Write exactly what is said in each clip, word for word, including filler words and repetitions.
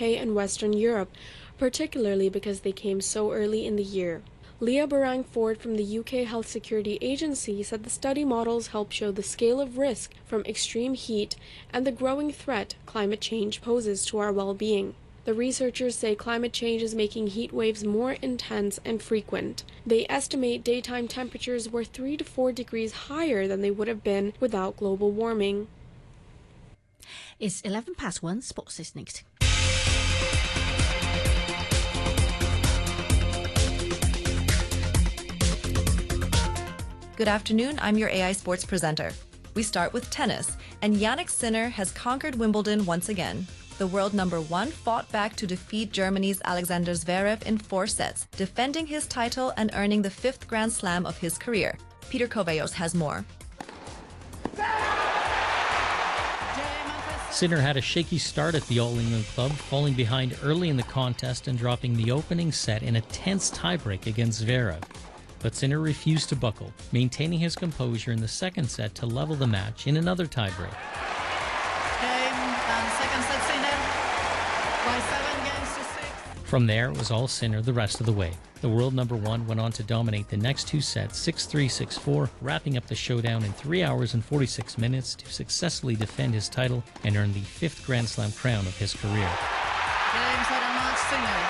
K and Western Europe, particularly because they came so early in the year. Leah Barang-Ford from the U K Health Security Agency said the study models help show the scale of risk from extreme heat and the growing threat climate change poses to our well-being. The researchers say climate change is making heat waves more intense and frequent. They estimate daytime temperatures were three to four degrees higher than they would have been without global warming. It's eleven past one. Sports is next. Good afternoon, I'm your A I Sports presenter. We start with tennis, and Jannik Sinner has conquered Wimbledon once again. The world number one fought back to defeat Germany's Alexander Zverev in four sets, defending his title and earning the fifth Grand Slam of his career. Peter Kovallos has more. Sinner had a shaky start at the All England Club, falling behind early in the contest and dropping the opening set in a tense tiebreak against Zverev. But Sinner refused to buckle, maintaining his composure in the second set to level the match in another tiebreak. Game and second set Sinner by seven games to six. From there, it was all Sinner the rest of the way. The world number one went on to dominate the next two sets six three, six four, wrapping up the showdown in three hours and forty-six minutes to successfully defend his title and earn the fifth Grand Slam crown of his career. Game, set and match Sinner.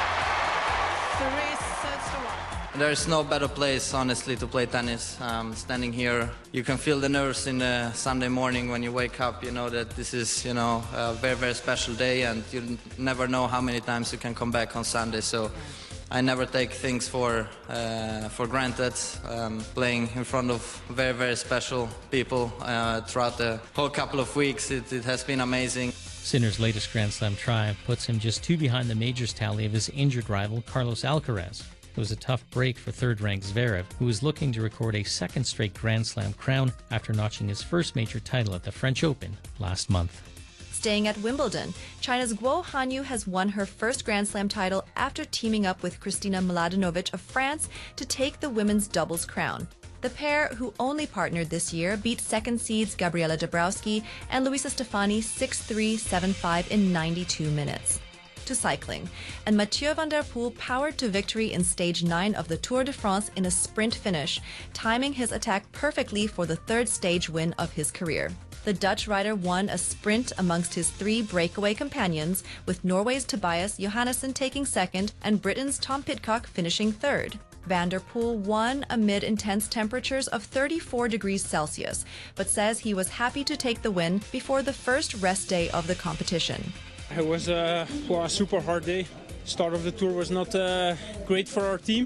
Three sets to one. There's no better place, honestly, to play tennis. Um, standing here, you can feel the nerves in the Sunday morning when you wake up. You know that this is, you know, a very, very special day, and you never know how many times you can come back on Sunday. So I never take things for uh, for granted. Um, playing in front of very, very special people uh, throughout the whole couple of weeks, it, it has been amazing. Sinner's latest Grand Slam triumph puts him just two behind the majors tally of his injured rival, Carlos Alcaraz. It was a tough break for third-ranked Zverev, who was looking to record a second straight Grand Slam crown after notching his first major title at the French Open last month. Staying at Wimbledon, China's Guo Hanyu has won her first Grand Slam title after teaming up with Kristina Mladenovic of France to take the women's doubles crown. The pair, who only partnered this year, beat second seeds Gabriela Dabrowski and Luisa Stefani six three, seven five in ninety-two minutes. To cycling, and Mathieu van der Poel powered to victory in stage nine of the Tour de France in a sprint finish, timing his attack perfectly for the third stage win of his career. The Dutch rider won a sprint amongst his three breakaway companions, with Norway's Tobias Johannesson taking second and Britain's Tom Pidcock finishing third. Van der Poel won amid intense temperatures of thirty-four degrees Celsius, but says he was happy to take the win before the first rest day of the competition. It was uh, well, a super hard day. Start of the tour was not uh, great for our team,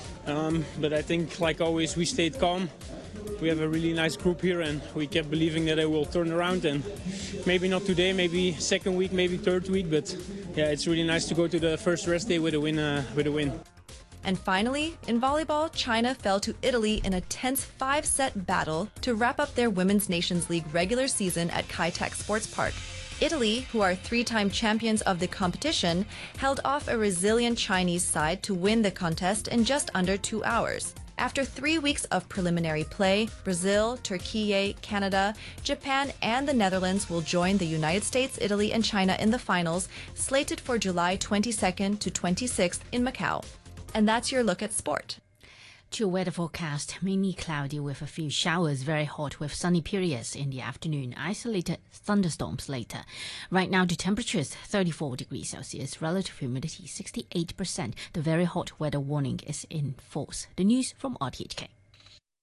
um, but I think, like always, we stayed calm. We have a really nice group here, and we kept believing that it will turn around. And maybe not today, maybe second week, maybe third week, but yeah, it's really nice to go to the first rest day with a win. Uh, with a win. And finally, in volleyball, China fell to Italy in a tense five-set battle to wrap up their Women's Nations League regular season at Kai Tak Sports Park. Italy, who are three-time champions of the competition, held off a resilient Chinese side to win the contest in just under two hours. After three weeks of preliminary play, Brazil, Turkey, Canada, Japan, and the Netherlands will join the United States, Italy, and China in the finals, slated for July twenty-second to twenty-sixth in Macau. And that's your look at sport. To your weather forecast, mainly cloudy with a few showers, very hot with sunny periods in the afternoon, isolated thunderstorms later. Right now, the temperature is thirty-four degrees Celsius, relative humidity sixty-eight percent. The very hot weather warning is in force. The news from R T H K.